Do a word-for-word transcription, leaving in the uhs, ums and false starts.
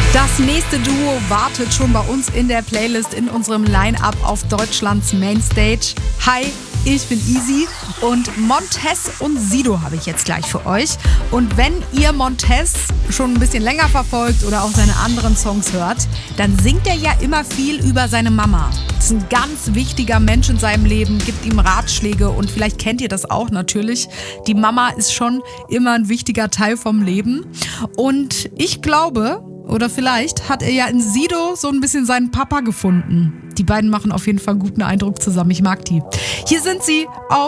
Das nächste Duo wartet schon bei uns in der Playlist, in unserem Line-Up auf Deutschlands Mainstage. Hi, ich bin Easy und Montez und Sido habe ich jetzt gleich für euch. Und wenn ihr Montez schon ein bisschen länger verfolgt oder auch seine anderen Songs hört, dann singt er ja immer viel über seine Mama. Das ist ein ganz wichtiger Mensch in seinem Leben, gibt ihm Ratschläge und vielleicht kennt ihr das auch natürlich. Die Mama ist schon immer ein wichtiger Teil vom Leben. Und ich glaube, oder vielleicht hat er ja in Sido so ein bisschen seinen Papa gefunden. Die beiden machen auf jeden Fall einen guten Eindruck zusammen. Ich mag die. Hier sind sie auf